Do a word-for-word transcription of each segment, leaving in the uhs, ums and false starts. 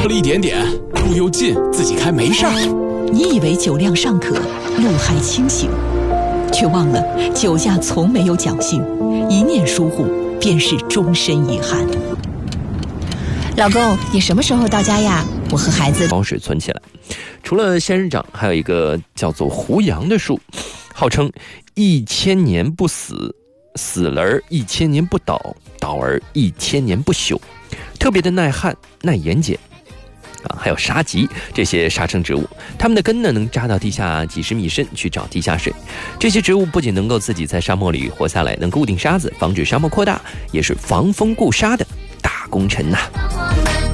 喝了一点点，路又近，自己开没事儿。 你以为酒量尚可，路还清醒，却忘了酒驾从没有侥幸，一念疏忽便是终身遗憾。 老公，你什么时候到家呀？我和孩子保水存起来。除了仙人掌，还有一个叫做胡杨的树，号称一千年不死，死而一千年不倒，倒而一千年不朽，特别的耐旱耐盐碱啊，还有沙棘这些沙生植物，它们的根呢能扎到地下几十米深去找地下水。这些植物不仅能够自己在沙漠里活下来，能固定沙子，防止沙漠扩大，也是防风固沙的大功臣呐、啊。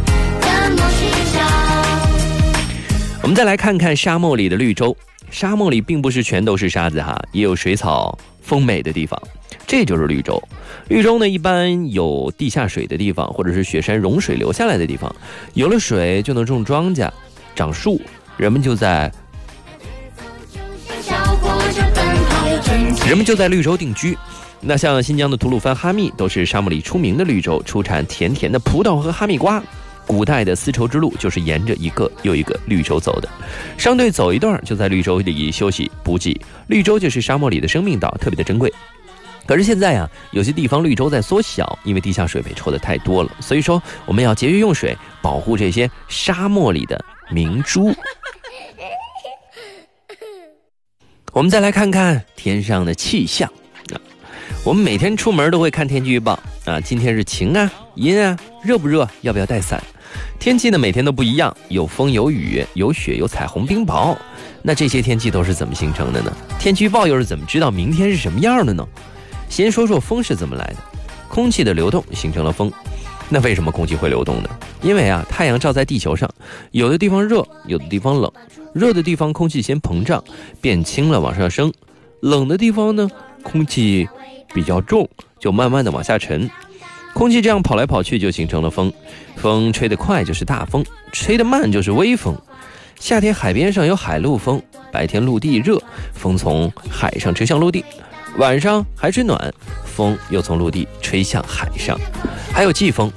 我们再来看看沙漠里的绿洲。沙漠里并不是全都是沙子哈，也有水草丰美的地方，这就是绿洲。绿洲呢，一般有地下水的地方，或者是雪山融水流下来的地方，有了水就能种庄稼、长树，人们就在人们就在绿洲定居。那像新疆的吐鲁番、哈密都是沙漠里出名的绿洲，出产甜甜的葡萄和哈密瓜。古代的丝绸之路就是沿着一个又一个绿洲走的，商队走一段就在绿洲里休息补给，绿洲就是沙漠里的生命岛，特别的珍贵。可是现在啊，有些地方绿洲在缩小，因为地下水被抽得太多了，所以说我们要节约用水，保护这些沙漠里的明珠。我们再来看看天上的气象啊，我们每天出门都会看天气预报啊，今天是晴啊、阴啊，热不热，要不要带伞？天气呢每天都不一样，有风有雨有雪有彩虹冰雹。那这些天气都是怎么形成的呢？天气预报又是怎么知道明天是什么样的呢？先说说风是怎么来的。空气的流动形成了风。那为什么空气会流动呢？因为啊，太阳照在地球上，有的地方热，有的地方冷。热的地方空气先膨胀变轻了往上升，冷的地方呢空气比较重，就慢慢的往下沉。空气这样跑来跑去就形成了风，风吹得快就是大风，吹得慢就是微风。夏天海边上有海陆风，白天陆地热，风从海上吹向陆地，晚上海水暖，风又从陆地吹向海上。还有季风，